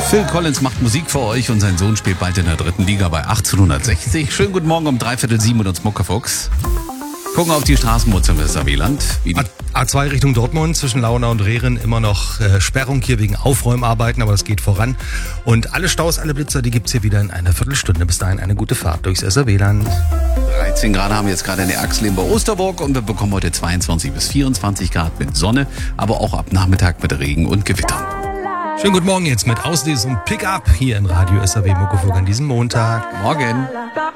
Phil Collins macht Musik für euch und sein Sohn spielt bald in der 3. Liga bei 1860. Schönen guten Morgen um 6:45 mit uns Muckefuchs. Gucken auf die Straßenmutzung des Wieland. A2 Richtung Dortmund zwischen Launau und Rehren immer noch Sperrung hier wegen Aufräumarbeiten, aber das geht voran. Und alle Staus, alle Blitzer, die gibt's hier wieder in einer Viertelstunde. Bis dahin eine gute Fahrt durchs SR-Wieland. 13 Grad haben wir jetzt gerade in der Axel bei Osterburg und wir bekommen heute 22 bis 24 Grad mit Sonne, aber auch ab Nachmittag mit Regen und Gewittern. Schönen guten Morgen jetzt mit Auslesung Pick-up hier in Radio SRW Muckefuck an diesem Montag. Morgen.